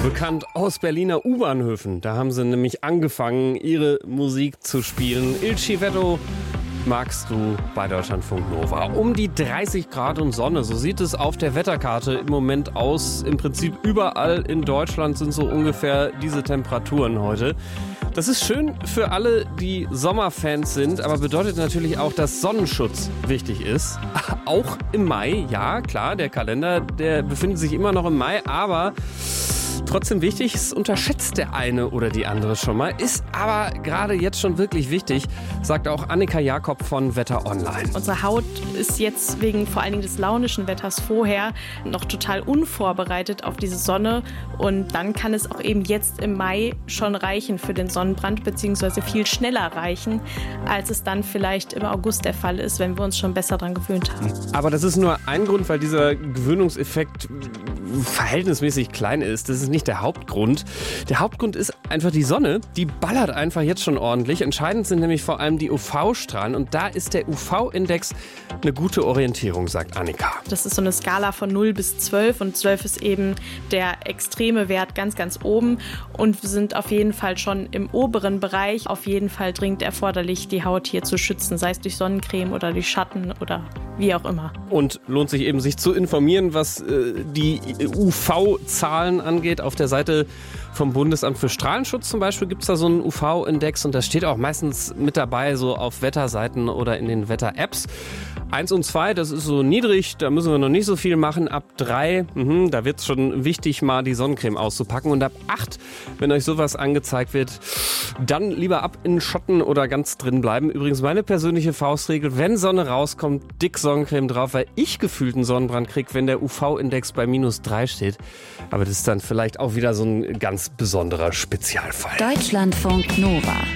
Bekannt aus Berliner U-Bahnhöfen. Da haben sie nämlich angefangen, ihre Musik zu spielen. Il Civetto magst du bei Deutschlandfunk Nova. Um die 30 Grad und Sonne, so sieht es auf der Wetterkarte im Moment aus. Im Prinzip überall in Deutschland sind so ungefähr diese Temperaturen heute. Das ist schön für alle, die Sommerfans sind, aber bedeutet natürlich auch, dass Sonnenschutz wichtig ist. Auch im Mai, ja klar, der Kalender, der befindet sich immer noch im Mai, aber trotzdem wichtig, es unterschätzt der eine oder die andere schon mal, ist aber gerade jetzt schon wirklich wichtig, sagt auch Annika Jakob von Wetter Online. Unsere Haut ist jetzt wegen vor allen Dingen des launischen Wetters vorher noch total unvorbereitet auf diese Sonne und dann kann es auch eben jetzt im Mai schon reichen für den Sonnenbrand, beziehungsweise viel schneller reichen, als es dann vielleicht im August der Fall ist, wenn wir uns schon besser daran gewöhnt haben. Aber das ist nur ein Grund, weil dieser Gewöhnungseffekt verhältnismäßig klein ist. Das ist nicht der Hauptgrund. Der Hauptgrund ist einfach die Sonne. Die ballert einfach jetzt schon ordentlich. Entscheidend sind nämlich vor allem die UV-Strahlen. Und da ist der UV-Index eine gute Orientierung, sagt Annika. Das ist so eine Skala von 0 bis 12 und 12 ist eben der extreme Wert ganz, ganz oben. Und wir sind auf jeden Fall schon im oberen Bereich. Auf jeden Fall dringend erforderlich, die Haut hier zu schützen, sei es durch Sonnencreme oder durch Schatten oder wie auch immer. Und lohnt sich eben, sich zu informieren, was die UV-Zahlen angeht. Auf der Seite vom Bundesamt für Strahlenschutz zum Beispiel gibt es da so einen UV-Index und das steht auch meistens mit dabei, so auf Wetterseiten oder in den Wetter-Apps. 1 und 2, das ist so niedrig, da müssen wir noch nicht so viel machen. Ab 3, da wird es schon wichtig, mal die Sonnencreme auszupacken. Und ab 8, wenn euch sowas angezeigt wird, dann lieber ab in Schatten oder ganz drin bleiben. Übrigens meine persönliche Faustregel, wenn Sonne rauskommt, dick Sonnencreme drauf, weil ich gefühlt einen Sonnenbrand kriege, wenn der UV-Index bei -3 steht. Aber das ist dann vielleicht auch wieder so ein ganz besonderer Spezialfall. Deutschlandfunk Nova.